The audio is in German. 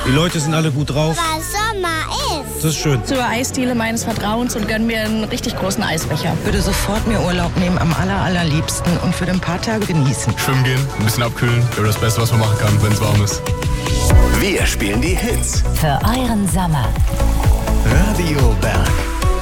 Die Leute sind alle gut drauf. Weil Sommer ist. Das ist schön. Zur Eisdiele meines Vertrauens und gönn mir einen richtig großen Eisbecher. Würde sofort mir Urlaub nehmen, am allerliebsten und für ein paar Tage genießen. Schwimmen gehen, ein bisschen abkühlen. Wäre das Beste, was man machen kann, wenn es warm ist. Wir spielen die Hits. Für euren Sommer. Radio Berg.